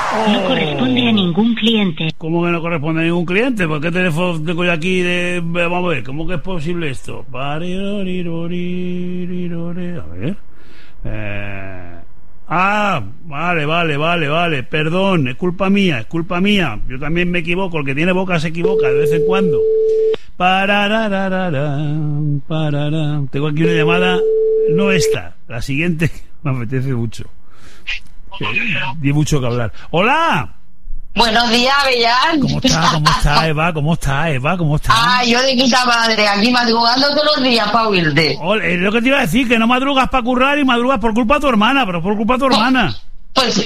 No corresponde a ningún cliente. ¿Cómo que no corresponde a ningún cliente? ¿Por qué teléfono tengo yo aquí de... Vamos a ver, ¿cómo que es posible esto? A ver... Vale. Perdón, es culpa mía. Yo también me equivoco. El que tiene boca se equivoca de vez en cuando. Tengo aquí una llamada, no esta, la siguiente, me apetece mucho. Di mucho que hablar. ¡Hola! Buenos días, Avellán. ¿Cómo está, Eva? ¿Cómo está? Yo de puta madre, aquí madrugando todos los días para oírte. Es lo que te iba a decir, que no madrugas para currar y madrugas por culpa de tu hermana, pero por culpa de tu hermana. Pues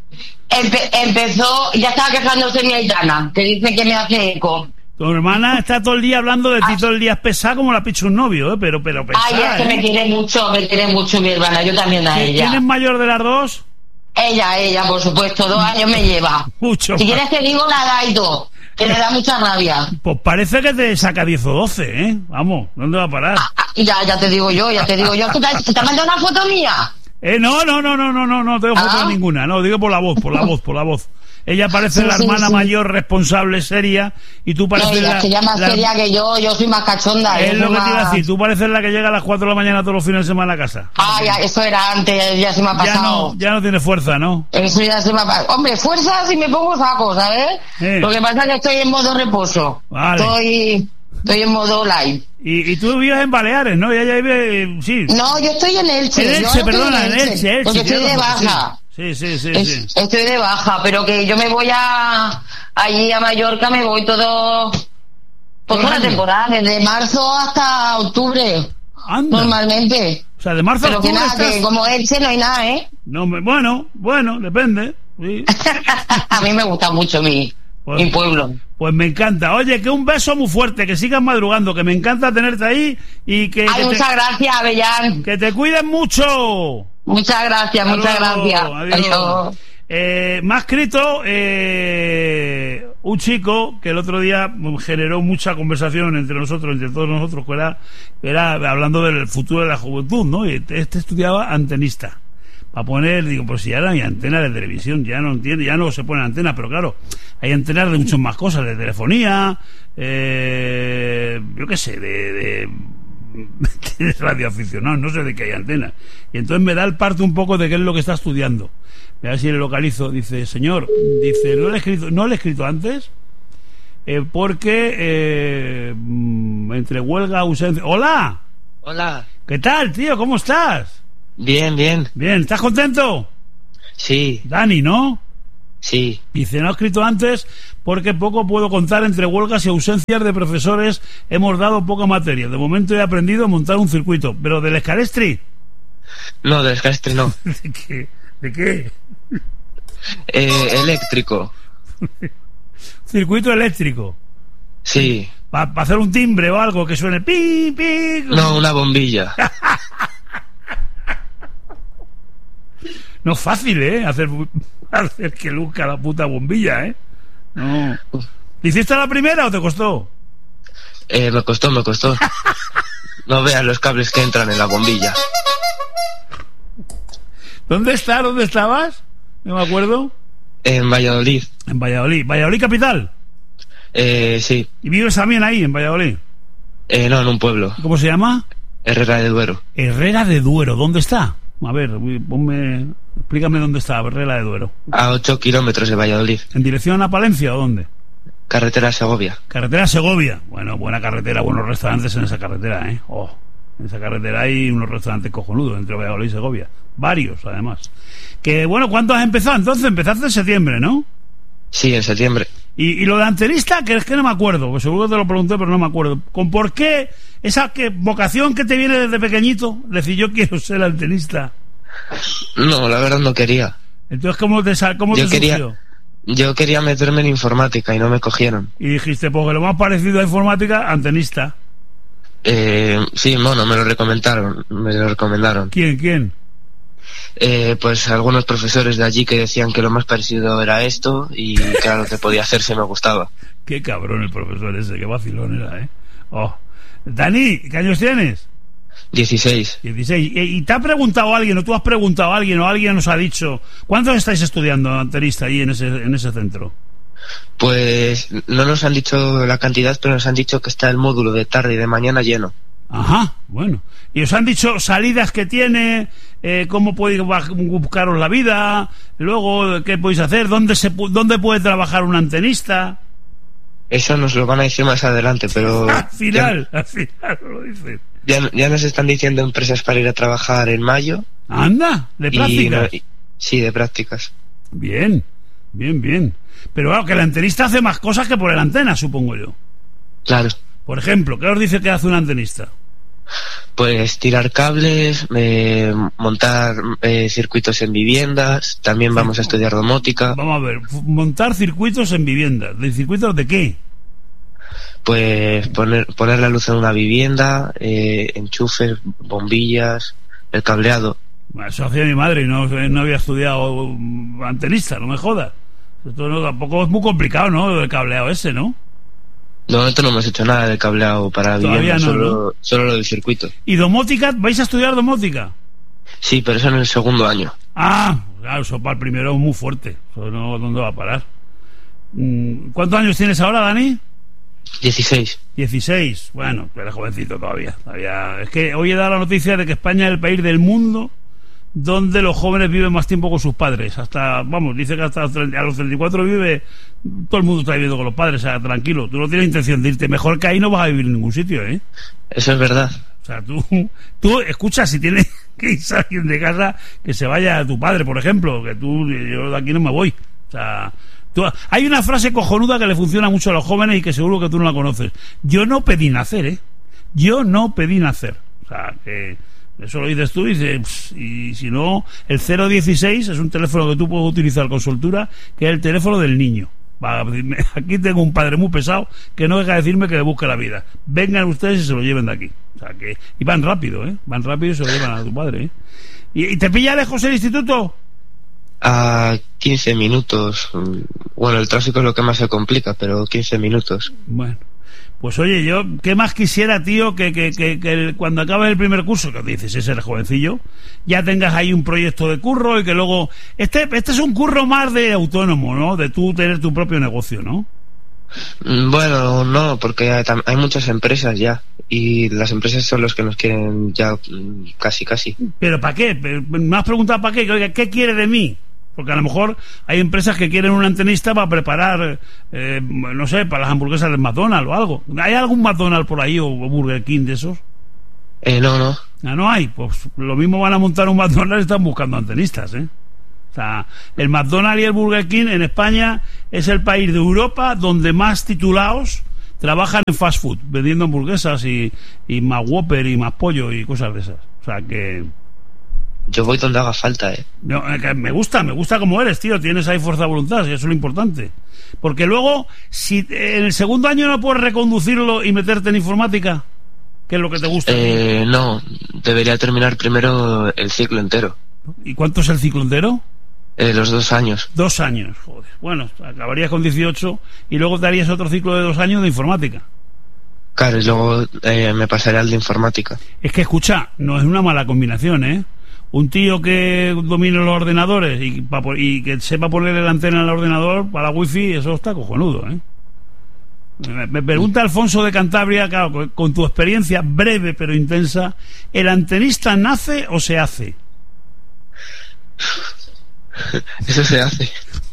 empezó, ya estaba quejándose mi Aitana, que dice que me hace eco. Tu hermana está todo el día hablando de ti, todo el día es pesada como la picha un novio, pero pesada. Ay, es que me quiere mucho mi hermana, yo también a ella. ¿Quién es mayor de las dos? Ella, por supuesto, 2 años me lleva. Mucho si más. quieres te digo la edad y todo, que le da mucha rabia. Pues parece que te saca 10 o 12, ¿eh? Vamos, ¿dónde va a parar? Ya te digo yo. ¿Te ha mandado una foto mía? No tengo foto ninguna. No, digo por la voz. Ella parece la hermana mayor, responsable, seria, y tú pareces ella es más seria que yo soy más cachonda. Es lo que te iba a decir, tú pareces la que llega a las 4 de la mañana todos los fines de semana a casa. Ya, eso era antes, ya se me ha pasado. Ya no tiene fuerza, ¿no? Eso ya se me ha pasado. Hombre, fuerza si me pongo saco, ¿sabes? Lo que pasa es que estoy en modo reposo. Vale. Estoy en modo live. Y tú vives en Baleares, ¿no? Ella sí. No, yo estoy en Elche. En Elche. Porque estoy de baja. Sí. Estoy de baja, pero que yo me voy allí a Mallorca, me voy todo toda la temporada, desde marzo hasta octubre. Anda. Normalmente. O sea, de marzo a octubre. Pero que nada, que como Elche no hay nada, ¿eh? No, bueno, depende. Sí. A mí me gusta mucho mi pueblo. Pues me encanta. Oye, que un beso muy fuerte, que sigas madrugando, que me encanta tenerte ahí y que... muchas gracias, Avellán. Que te cuiden mucho. Muchas gracias. Adiós. Me ha escrito un chico que el otro día generó mucha conversación entre todos nosotros, que era hablando del futuro de la juventud, ¿no? Y estudiaba antenista. Para poner, digo, pues si ya no hay antenas de televisión, ya no entiendo, ya no se ponen antenas, pero claro, hay antenas de muchas más cosas, de telefonía, yo qué sé, de radioaficionados, no sé de qué hay antenas. Y entonces me da el parte un poco de qué es lo que está estudiando. A ver si le localizo. Dice, señor, no le he escrito antes, porque entre huelga, ausencia... ¡Hola! Hola. ¿Qué tal, tío? ¿Cómo estás? Bien. Bien, ¿estás contento? Sí. Dani, ¿no? Sí. Dice, no he escrito antes porque poco puedo contar. Entre huelgas y ausencias de profesores hemos dado poca materia. De momento he aprendido a montar un circuito. ¿Pero del Escalestri? No, del Escalestri no. ¿De qué? Eléctrico. ¿Circuito eléctrico? Sí. ¿Para hacer un timbre o algo que suene pi, pi? No, una bombilla. No es fácil, hacer que luzca la puta bombilla, No. ¿Hiciste la primera o te costó? Me costó. No veas los cables que entran en la bombilla. ¿Dónde estabas? No me acuerdo. En Valladolid. ¿Valladolid capital? Sí. ¿Y vives también ahí, en Valladolid? No, en un pueblo. ¿Cómo se llama? Herrera de Duero. Herrera de Duero, ¿dónde está? A ver, explícame dónde está Herrera de Duero. A 8 kilómetros de Valladolid. ¿En dirección a Palencia o dónde? Carretera Segovia. Carretera Segovia. Bueno, buena carretera, buenos restaurantes en esa carretera, en esa carretera hay unos restaurantes cojonudos entre Valladolid y Segovia. Varios, además. Que bueno, ¿cuándo has empezado? Entonces empezaste en septiembre, ¿no? Sí, en septiembre. Y lo de antenista, que es que no me acuerdo, pues seguro que te lo pregunté, pero no me acuerdo. ¿Con por qué esa vocación que te viene desde pequeñito? Decir, yo quiero ser antenista. No, la verdad no quería. Entonces, ¿cómo te surgió? Yo quería meterme en informática y no me cogieron. Y dijiste, porque lo más parecido a informática, antenista. Sí, bueno, me lo recomendaron. ¿Quién? Pues algunos profesores de allí que decían que lo más parecido era esto y claro, que podía hacer si me gustaba. Qué cabrón el profesor ese, qué vacilón era, Dani, ¿qué años tienes? 16. 16. ¿Y te ha preguntado alguien, o tú has preguntado a alguien, o alguien nos ha dicho, cuántos estáis estudiando antenista ahí en ese centro? Pues no nos han dicho la cantidad, pero nos han dicho que está el módulo de tarde y de mañana lleno. Ajá, bueno. ¿Y os han dicho salidas que tiene, cómo podéis buscaros la vida, luego qué podéis hacer, dónde puede trabajar un antenista? Eso nos lo van a decir más adelante, pero... Al final lo dicen. Ya nos están diciendo empresas para ir a trabajar en mayo. Anda, de prácticas. Sí, de prácticas. Bien. Pero claro, que el antenista hace más cosas que por el antena, supongo yo. Claro. Por ejemplo, ¿qué os dice que hace un antenista? Pues tirar cables, montar circuitos en viviendas, también vamos a estudiar domótica. Vamos a ver, montar circuitos en viviendas. ¿De circuitos de qué? Pues poner la luz en una vivienda, enchufes, bombillas, el cableado. Eso hacía mi madre y no había estudiado antenista, no me jodas. Esto tampoco es muy complicado, ¿no? El cableado ese, ¿no? De momento no hemos hecho nada de cableado para vivienda, solo lo del circuito. ¿Y domótica? ¿Vais a estudiar domótica? Sí, pero eso en el segundo año. Ah, claro, eso para el primero es muy fuerte. Eso no, ¿dónde va a parar? ¿Cuántos años tienes ahora, Dani? 16. 16. Bueno, eres jovencito todavía. Es que hoy he dado la noticia de que España es el país del mundo donde los jóvenes viven más tiempo con sus padres. Dice que hasta a los 34 vive, todo el mundo está viviendo con los padres, o sea, tranquilo, tú no tienes intención de irte, mejor que ahí no vas a vivir en ningún sitio, ¿eh? Eso es verdad. O sea, tú escucha, si tienes que irse a alguien de casa, que se vaya a tu padre, por ejemplo, que yo de aquí no me voy. O sea, hay una frase cojonuda que le funciona mucho a los jóvenes y que seguro que tú no la conoces. Yo no pedí nacer, ¿eh? Yo no pedí nacer. O sea, que eso lo dices tú y si no, el 016 es un teléfono que tú puedes utilizar con soltura, que es el teléfono del niño. Aquí tengo un padre muy pesado que no deja de decirme que le busque la vida. Vengan ustedes y se lo lleven de aquí. O sea, y van rápido, ¿eh? Van rápido y se lo llevan a tu padre, ¿eh? ¿Y te pilla lejos el instituto? A 15 minutos. Bueno, el tráfico es lo que más se complica, pero 15 minutos. Bueno. Pues oye, yo, ¿qué más quisiera, tío, que cuando acabes el primer curso, que dices, ese eres jovencillo, ya tengas ahí un proyecto de curro y que luego... Este es un curro más de autónomo, ¿no? De tú tener tu propio negocio, ¿no? Bueno, no, porque hay muchas empresas ya, y las empresas son los que nos quieren ya casi. ¿Pero para qué? Me has preguntado para qué. Oiga, ¿qué quiere de mí? Porque a lo mejor hay empresas que quieren un antenista para preparar, no sé, para las hamburguesas del McDonald's o algo. ¿Hay algún McDonald's por ahí o Burger King de esos? No. No hay. Pues lo mismo van a montar un McDonald's y están buscando antenistas, ¿eh? O sea, el McDonald's y el Burger King en España es el país de Europa donde más titulados trabajan en fast food, vendiendo hamburguesas y más Whopper y más pollo y cosas de esas. O sea que... Yo voy donde haga falta, ¿eh? No, me gusta como eres, tío. Tienes ahí fuerza de voluntad, y eso es lo importante. Porque luego, si en el segundo año no puedes reconducirlo y meterte en informática, ¿qué es lo que te gusta? No, debería terminar primero el ciclo entero. ¿Y cuánto es el ciclo entero? Los 2 años. 2 años, joder. Bueno, acabarías con 18 y luego te harías otro ciclo de 2 años de informática. Claro, y luego me pasaré al de informática. Es que, escucha, no es una mala combinación, ¿eh? Un tío que domine los ordenadores y que sepa ponerle la antena al ordenador para la wifi, eso está cojonudo, ¿eh? Me pregunta Alfonso de Cantabria, claro, con tu experiencia breve pero intensa, ¿el antenista nace o se hace? Eso se hace.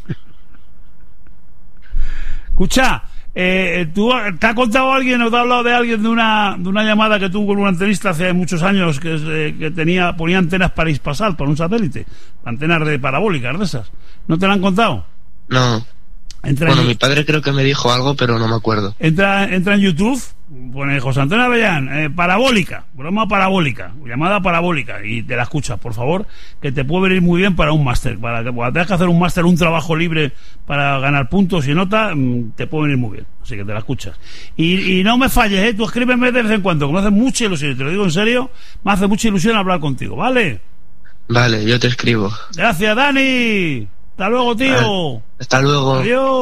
Escucha, ¿tú te ha contado alguien o te ha hablado de alguien de una llamada que tuvo con un antenista hace muchos años que ponía antenas para Hispasat, para un satélite, antenas de parabólicas de esas? ¿No te la han contado? No. Mi padre creo que me dijo algo, pero no me acuerdo. Entra en YouTube, pone José Antonio Avellán, parabólica, broma parabólica, llamada parabólica, y te la escuchas, por favor, que te puede venir muy bien para un máster, para que cuando tengas que hacer un máster, un trabajo libre para ganar puntos y nota, te puede venir muy bien, así que te la escuchas. Y no me falles, tú escríbeme de vez en cuando, que me hace mucha ilusión, te lo digo en serio, me hace mucha ilusión hablar contigo, ¿vale? Vale, yo te escribo. Gracias, Dani. Hasta luego, tío. Hasta luego. Adiós.